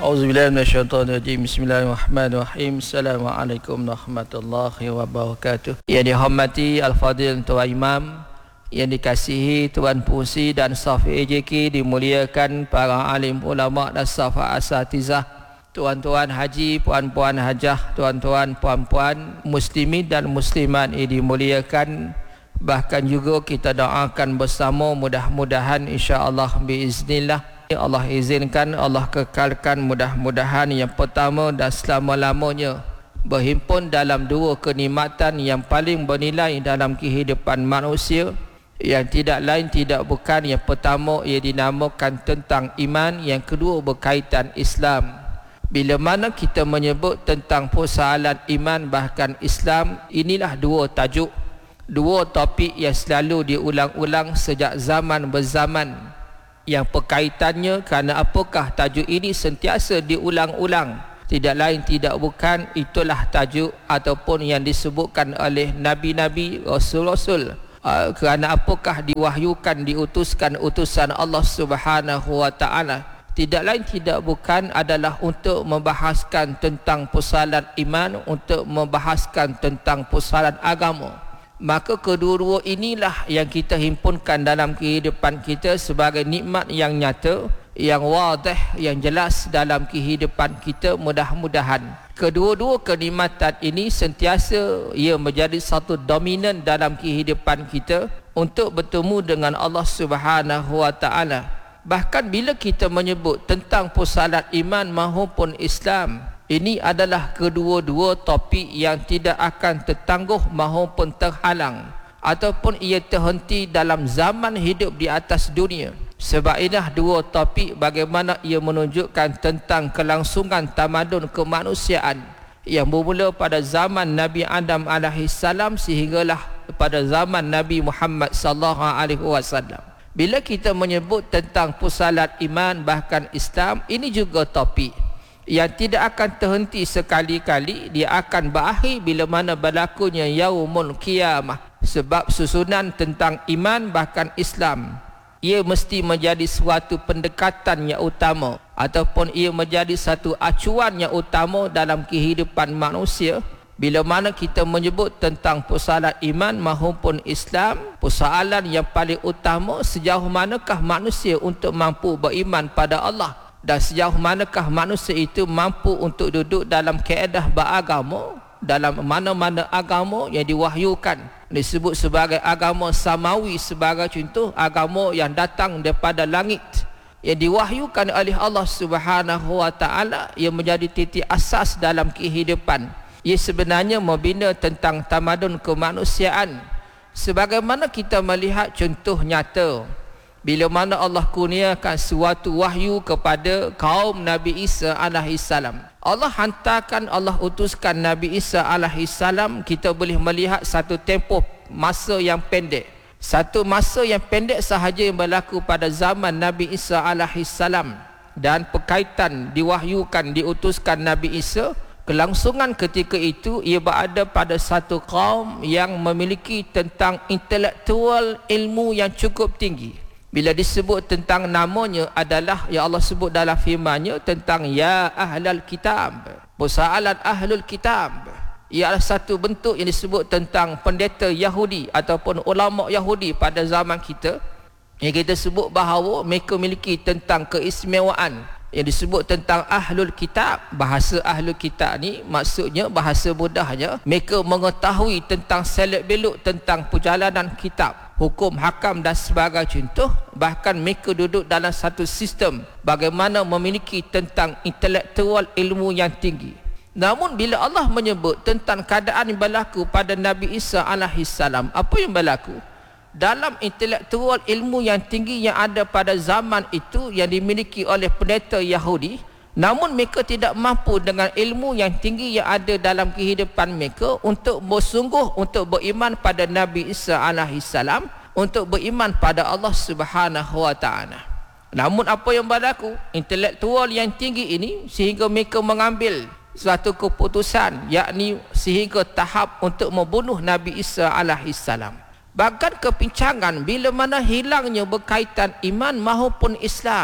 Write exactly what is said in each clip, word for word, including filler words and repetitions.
Auzubillahi minasyaitonirrajim. Bismillahirrahmanirrahim. Assalamualaikum warahmatullahi wabarakatuh. Yang dihormati Al-Fadil Tuan Imam, yang dikasihi Tuan Pusi dan staf A J K, dimuliakan para alim ulama dan staf asatizah, tuan-tuan haji, puan-puan hajah, tuan-tuan puan-puan muslimin dan muslimat yang dimuliakan. Bahkan juga kita doakan bersama, mudah-mudahan insya-Allah biiznillah Allah izinkan, Allah kekalkan, mudah-mudahan yang pertama dan selama-lamanya berhimpun dalam dua kenikmatan yang paling bernilai dalam kehidupan manusia, yang tidak lain tidak bukan yang pertama ia dinamakan tentang iman, yang kedua berkaitan Islam. Bila mana kita menyebut tentang persoalan iman bahkan Islam, inilah dua tajuk, dua topik yang selalu diulang-ulang sejak zaman berzaman, yang perkaitannya kerana apakah tajuk ini sentiasa diulang-ulang, tidak lain tidak bukan itulah tajuk ataupun yang disebutkan oleh nabi-nabi, rasul-rasul. Uh, kerana apakah diwahyukan, diutuskan utusan Allah Subhanahu wa taala, tidak lain tidak bukan adalah untuk membahaskan tentang persoalan iman, untuk membahaskan tentang persoalan agama. Maka kedua-dua inilah yang kita himpunkan dalam kehidupan kita sebagai nikmat yang nyata, yang wadih, yang jelas dalam kehidupan kita. Mudah-mudahan kedua-dua kenikmatan ini sentiasa ia menjadi satu dominan dalam kehidupan kita untuk bertemu dengan Allah Subhanahu wa taala. Bahkan bila kita menyebut tentang persoalan iman maupun Islam, ini adalah kedua-dua topik yang tidak akan tertangguh maupun terhalang ataupun ia terhenti dalam zaman hidup di atas dunia. Sebab inilah dua topik bagaimana ia menunjukkan tentang kelangsungan tamadun kemanusiaan yang bermula pada zaman Nabi Adam alaihissalam sehinggalah pada zaman Nabi Muhammad sallallahu alaihi wasallam. Bila kita menyebut tentang persoalan iman bahkan Islam, ini juga topik yang tidak akan terhenti sekali-kali, dia akan berakhir bila mana berlakunya yaumul qiyamah. Sebab susunan tentang iman bahkan Islam, ia mesti menjadi suatu pendekatan yang utama ataupun ia menjadi satu acuan yang utama dalam kehidupan manusia. Bila mana kita menyebut tentang persoalan iman maupun Islam, persoalan yang paling utama sejauh manakah manusia untuk mampu beriman pada Allah, dan sejauh manakah manusia itu mampu untuk duduk dalam kaedah beragama, dalam mana-mana agama yang diwahyukan, disebut sebagai agama samawi, sebagai contoh agama yang datang daripada langit, yang diwahyukan oleh Allah Subhanahu wa taala, yang menjadi titik asas dalam kehidupan. Ia sebenarnya membina tentang tamadun kemanusiaan. Sebagaimana kita melihat contoh nyata bila mana Allah kurniakan suatu wahyu kepada kaum Nabi Isa alaihissalam. Allah hantarkan, Allah utuskan Nabi Isa alaihissalam, kita boleh melihat satu tempoh masa yang pendek. Satu masa yang pendek sahaja yang berlaku pada zaman Nabi Isa alaihissalam, dan berkaitan diwahyukan, diutuskan Nabi Isa. Kelangsungan ketika itu ia berada pada satu kaum yang memiliki tentang intelektual ilmu yang cukup tinggi. Bila disebut tentang namanya adalah, ya Allah sebut dalam firman-Nya tentang ya ahlal kitab, persoalan ahlul kitab. Ia adalah satu bentuk yang disebut tentang pendeta Yahudi ataupun ulama Yahudi pada zaman kita, yang kita sebut bahawa mereka memiliki tentang keistimewaan yang disebut tentang ahlul kitab. Bahasa ahlul kitab ni maksudnya, bahasa mudahnya, mereka mengetahui tentang selok belok tentang perjalanan kitab, hukum, hakam dan sebagai contoh. Bahkan mereka duduk dalam satu sistem bagaimana memiliki tentang intelektual ilmu yang tinggi. Namun bila Allah menyebut tentang keadaan yang berlaku pada Nabi Isa alaihissalam, apa yang berlaku? Dalam intelektual ilmu yang tinggi yang ada pada zaman itu yang dimiliki oleh pendeta Yahudi, namun mereka tidak mampu dengan ilmu yang tinggi yang ada dalam kehidupan mereka untuk bersungguh untuk beriman pada Nabi Isa alaihissalam, untuk beriman pada Allah Subhanahu wa taala. Namun apa yang berlaku? Intelektual yang tinggi ini sehingga mereka mengambil suatu keputusan, yakni sehingga tahap untuk membunuh Nabi Isa alaihissalam. Bahkan kepincangan bila mana hilangnya berkaitan iman maupun Islam.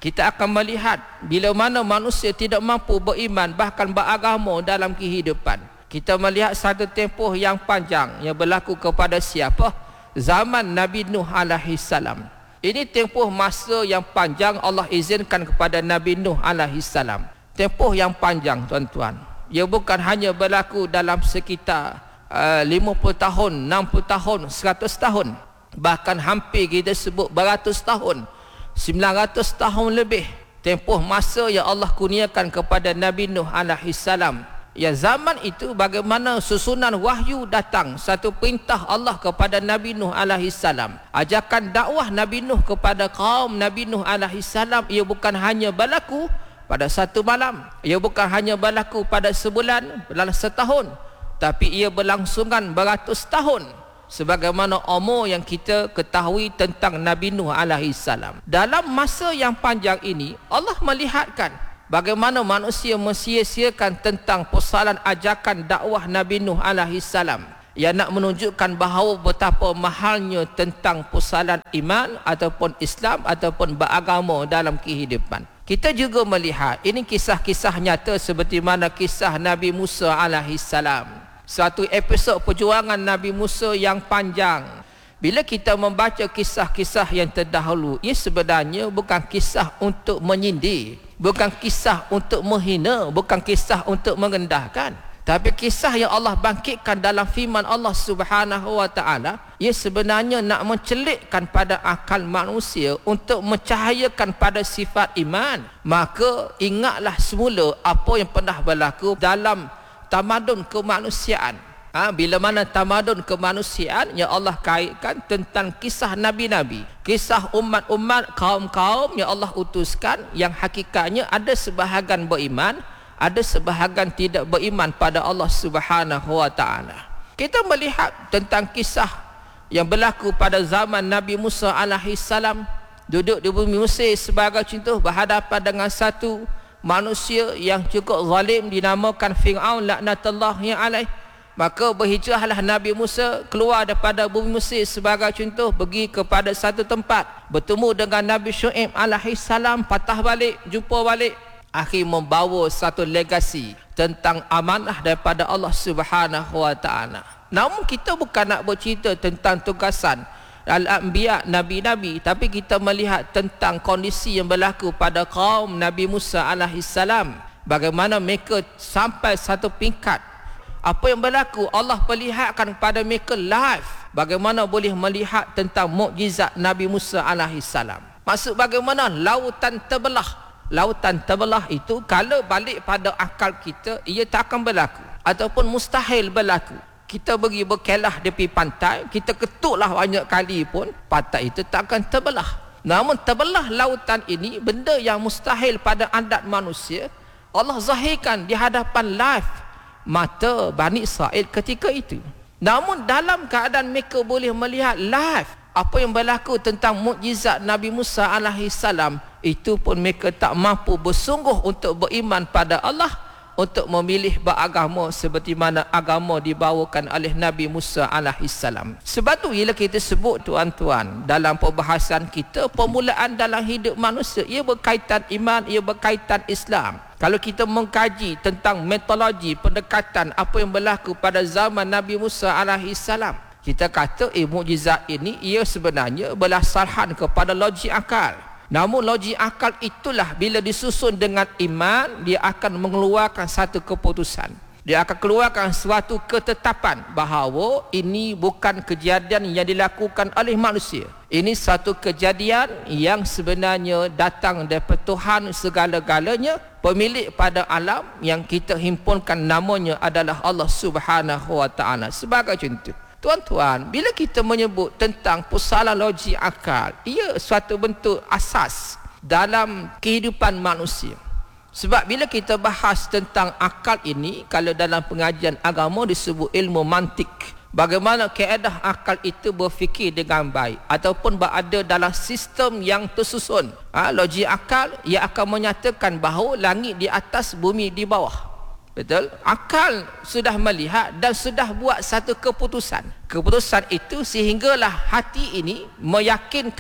kita akan melihat bila mana manusia tidak mampu beriman bahkan beragama dalam kehidupan. Kita melihat satu tempoh yang panjang yang berlaku kepada siapa? Zaman Nabi Nuh alaihi salam. Ini tempoh masa yang panjang Allah izinkan kepada Nabi Nuh alaihi salam. Tempoh yang panjang tuan-tuan. Ia bukan hanya berlaku dalam sekitar uh, lima puluh tahun, enam puluh tahun, seratus tahun. Bahkan hampir kita sebut beratus tahun, sembilan ratus tahun lebih. Tempoh masa yang Allah kurniakan kepada Nabi Nuh alaihi salam. Ya, zaman itu bagaimana susunan wahyu datang, satu perintah Allah kepada Nabi Nuh alaihi salam. Ajakan dakwah Nabi Nuh kepada kaum Nabi Nuh alaihi salam ia bukan hanya berlaku pada satu malam, ia bukan hanya berlaku pada sebulan, dalam setahun, tapi ia berlangsungan beratus tahun. Sebagaimana umur yang kita ketahui tentang Nabi Nuh alaihi salam. Dalam masa yang panjang ini Allah melihatkan bagaimana manusia mensia-siakan tentang persoalan ajakan dakwah Nabi Nuh alaihi salam. Ia nak menunjukkan bahawa betapa mahalnya tentang persoalan iman ataupun Islam ataupun beragama dalam kehidupan. Kita juga melihat ini kisah-kisah nyata seperti mana kisah Nabi Musa alaihi salam. Satu episod perjuangan Nabi Musa yang panjang. Bila kita membaca kisah-kisah yang terdahulu, ia sebenarnya bukan kisah untuk menyindir, bukan kisah untuk menghina, bukan kisah untuk merendahkan, tapi kisah yang Allah bangkitkan dalam firman Allah Subhanahu wa taala, ia sebenarnya nak mencelikkan pada akal manusia untuk mencahayakan pada sifat iman. Maka ingatlah semula apa yang pernah berlaku dalam tamadun kemanusiaan. Ha, bila mana tamadun kemanusiaan yang Allah kaitkan tentang kisah Nabi-Nabi, kisah umat-umat, kaum-kaum yang Allah utuskan, yang hakikatnya ada sebahagian beriman, ada sebahagian tidak beriman pada Allah Subhanahu wa taala. Kita melihat tentang kisah yang berlaku pada zaman Nabi Musa alaihi salam, duduk di bumi Mesir sebagai contoh, berhadapan dengan satu manusia yang cukup zalim dinamakan Fir'aun laknatullahi alaihi. Maka berhijrahlah Nabi Musa keluar daripada bumi Mesir sebagai contoh, pergi kepada satu tempat, bertemu dengan Nabi Syuaib alaihi salam, patah balik, jumpa balik, akhir membawa satu legasi tentang amanah daripada Allah Subhanahu wa taala. Namun kita bukan nak bercerita tentang tugasan al-anbiya, nabi-nabi, tapi kita melihat tentang kondisi yang berlaku pada kaum Nabi Musa alaihi salam, bagaimana mereka sampai satu peringkat. Apa yang berlaku Allah perlihatkan kepada mereka live, bagaimana boleh melihat tentang mukjizat Nabi Musa alaihi salam. Maksud bagaimana lautan terbelah. Lautan terbelah itu kalau balik pada akal kita, ia tak akan berlaku ataupun mustahil berlaku. Kita pergi berkelah di tepi pantai, kita ketuklah banyak kali pun pantai itu tak akan terbelah. Namun terbelah lautan ini benda yang mustahil pada adat manusia, Allah zahirkan di hadapan live mata Bani Israel ketika itu. Namun dalam keadaan mereka boleh melihat live apa yang berlaku tentang mukjizat Nabi Musa alaihi salam, itu pun mereka tak mampu bersungguh untuk beriman pada Allah, untuk memilih beragama seperti mana agama dibawakan oleh Nabi Musa alaihi salam. Sebab tu bila kita sebut tuan-tuan dalam perbahasan kita, permulaan dalam hidup manusia ia berkaitan iman, ia berkaitan Islam. Kalau kita mengkaji tentang metodologi pendekatan apa yang berlaku pada zaman Nabi Musa alaihi salam, kita kata eh mukjizat ini ia sebenarnya berasaskan kepada logik akal. Namun logik akal itulah bila disusun dengan iman, dia akan mengeluarkan satu keputusan. Dia akan keluarkan suatu ketetapan bahawa ini bukan kejadian yang dilakukan oleh manusia. Ini satu kejadian yang sebenarnya datang daripada Tuhan segala-galanya, pemilik pada alam, yang kita himpunkan namanya adalah Allah Subhanahu wa taala. Sebagai contoh, tuan-tuan, bila kita menyebut tentang persoalan logik akal, ia suatu bentuk asas dalam kehidupan manusia. Sebab bila kita bahas tentang akal ini, kalau dalam pengajian agama disebut ilmu mantik, bagaimana keadaan akal itu berfikir dengan baik ataupun berada dalam sistem yang tersusun. Ha, logik akal ia akan menyatakan bahawa langit di atas, bumi di bawah. Betul? Akal sudah melihat dan sudah buat satu keputusan. Keputusan itu sehinggalah hati ini meyakinkan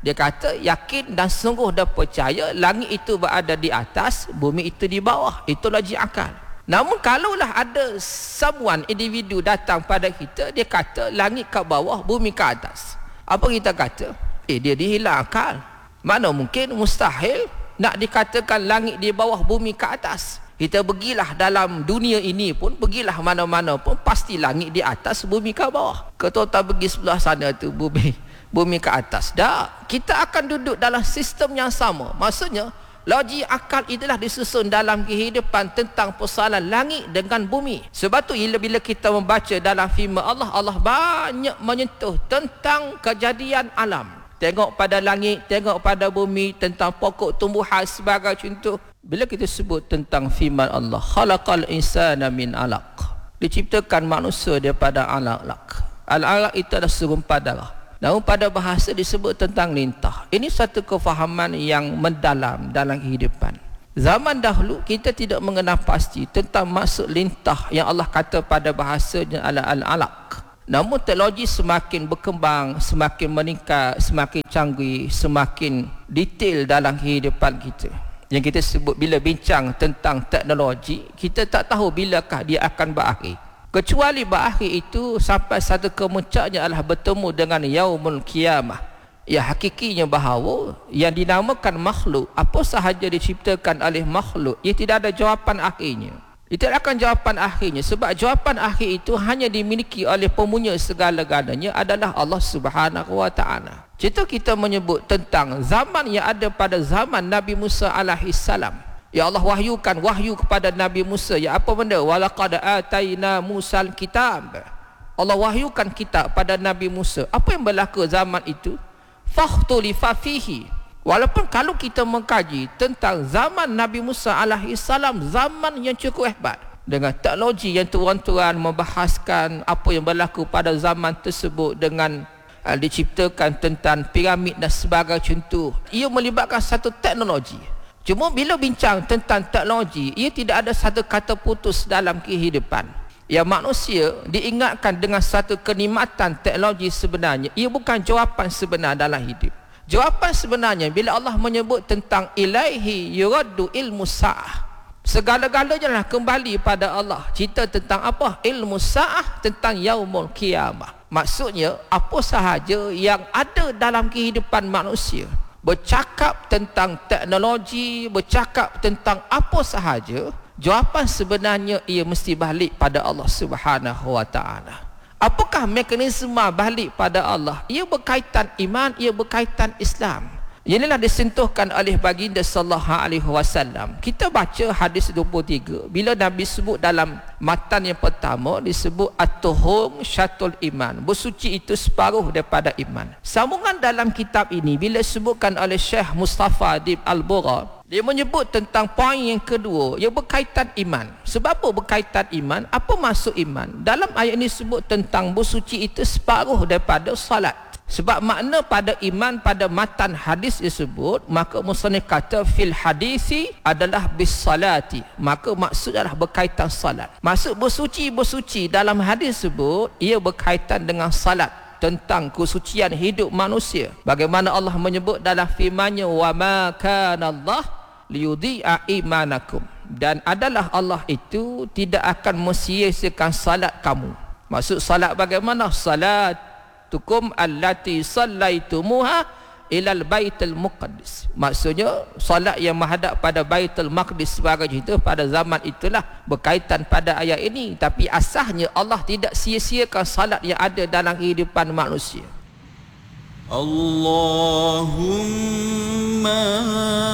Dia kata yakin dan sungguh dan percaya langit itu berada di atas, bumi itu di bawah. Itu logik akal. Namun kalaulah ada someone, individu datang pada kita, dia kata langit kat bawah, bumi ke atas. Apa kita kata? Eh, dia dihilang akal. Mana mungkin, mustahil nak dikatakan langit di bawah, bumi ke atas. Kita pergilah dalam dunia ini pun, pergilah mana-mana pun, pasti langit di atas, bumi ke bawah. Kau tak pergi sebelah sana tu, bumi bumi ke atas. Tak. Kita akan duduk dalam sistem yang sama. Maksudnya, logik akal itulah disusun dalam kehidupan tentang persoalan langit dengan bumi. Sebab tu bila-bila kita membaca dalam firman Allah, Allah banyak menyentuh tentang kejadian alam. Tengok pada langit, tengok pada bumi, tentang pokok tumbuhan sebagai contoh. Bila kita sebut tentang firman Allah, khalaqal insana min alaq, diciptakan manusia daripada alaq. Al-alaq itu adalah serumpah darah. Namun pada bahasa disebut tentang lintah. Ini satu kefahaman yang mendalam dalam kehidupan. Zaman dahulu kita tidak mengenal pasti tentang maksud lintah yang Allah kata pada bahasanya al-alaq. Namun teknologi semakin berkembang, semakin meningkat, semakin canggih, semakin detail dalam kehidupan kita. Yang kita sebut bila bincang tentang teknologi, kita tak tahu bilakah dia akan berakhir. Kecuali berakhir itu sampai satu kemuncaknya adalah bertemu dengan yaumul qiyamah. Ya, hakikinya bahawa yang dinamakan makhluk, apa sahaja diciptakan oleh makhluk, ia tidak ada jawapan akhirnya. Itu akan jawapan akhirnya, sebab jawapan akhir itu hanya dimiliki oleh pemunya segala-galanya adalah Allah Subhanahu wa taala. Contoh kita menyebut tentang zaman yang ada pada zaman Nabi Musa alaihi salam. Ya Allah wahyukan wahyu kepada Nabi Musa. Ya apa benda? Walaqad ataina Musal kitab. Allah wahyukan kitab pada Nabi Musa. Apa yang berlaku zaman itu? Fakhtulifa fihi. Walaupun kalau kita mengkaji tentang zaman Nabi Musa alaihi salam, zaman yang cukup hebat, dengan teknologi yang tuan-tuan membahaskan apa yang berlaku pada zaman tersebut, dengan uh, diciptakan tentang piramid dan sebagainya contoh, ia melibatkan satu teknologi. Cuma bila bincang tentang teknologi, ia tidak ada satu kata putus dalam kehidupan. Yang manusia diingatkan dengan satu kenikmatan teknologi sebenarnya, ia bukan jawapan sebenar dalam hidup. Jawapan sebenarnya bila Allah menyebut tentang ilaihi yuraddu ilmu sa'ah, segala-galanya adalah kembali pada Allah. Cerita tentang apa? Ilmu sa'ah, tentang yaumul qiyamah. Maksudnya apa sahaja yang ada dalam kehidupan manusia, bercakap tentang teknologi, bercakap tentang apa sahaja, jawapan sebenarnya ia mesti balik pada Allah Subhanahu wa taala. Apakah mekanisme balik pada Allah? Ia berkaitan iman, ia berkaitan Islam. Inilah disentuhkan oleh baginda sallallahu alaihi wasallam. Kita baca hadis dua puluh tiga, bila Nabi sebut dalam matan yang pertama, disebut at-tuhum syatul iman, bersuci itu separuh daripada iman. Sambungan dalam kitab ini bila disebutkan oleh Syekh Mustafa Dib Al-Bura, dia menyebut tentang poin yang kedua yang berkaitan iman. Sebab apa berkaitan iman? Apa maksud iman? Dalam ayat ini sebut tentang bersuci itu separuh daripada salat. Sebab makna pada iman pada matan hadis disebut, maka musannif kata fil hadisi adalah bis salati. Maka maksud adalah berkaitan salat. Maksud bersuci-bersuci dalam hadis sebut, ia berkaitan dengan salat, tentang kesucian hidup manusia. Bagaimana Allah menyebut dalam firman-Nya, wa ma kana Allah liyudhi'a imanakum, dan adalah Allah itu tidak akan mensia-siakan salat kamu. Maksud salat bagaimana? Salatukum allati sallaitumuha ilal baitul muqaddis. Maksudnya salat yang menghadap pada baitul maqdis sebagai itu pada zaman itulah berkaitan pada ayat ini. Tapi asasnya Allah tidak sia-siakan salat yang ada dalam kehidupan manusia. Allahumma